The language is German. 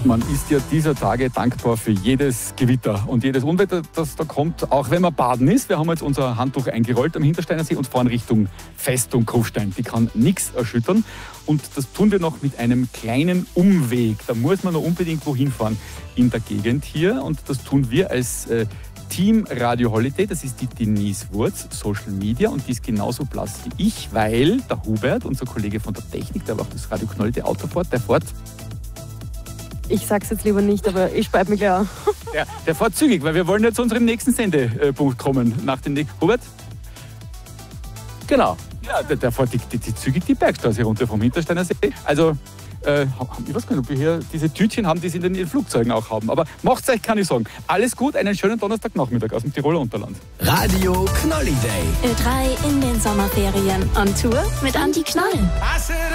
Man ist ja dieser Tage dankbar für jedes Gewitter und jedes Unwetter, das da kommt, auch wenn man baden ist. Wir haben jetzt unser Handtuch eingerollt am Hintersteiner See und fahren Richtung Festung Kufstein. Die kann nichts erschüttern und das tun wir noch mit einem kleinen Umweg. Da muss man noch unbedingt wohin fahren in der Gegend hier und das tun wir als Team Radio Holiday. Das ist die Denise Wurz, Social Media, und die ist genauso blass wie ich, weil der Hubert, unser Kollege von der Technik, der aber auch das Radio Knolle Auto fährt, der fährt. Ich sag's jetzt lieber nicht, aber ich speib mich gleich an. Der fährt zügig, weil wir wollen ja zu unserem nächsten Sendepunkt kommen. Nach dem nächsten. Hubert? Genau. Ja, der fährt die zügig die Bergstraße runter vom Hintersteiner See. Also, ich weiß gar nicht, ob wir hier diese Tütchen haben, die sie in den Flugzeugen auch haben. Aber macht's euch keine Sorgen. Alles gut, einen schönen Donnerstagnachmittag aus dem Tiroler Unterland. Radio Knolli Day. Ö3 in den Sommerferien. On Tour mit Andi Knoll.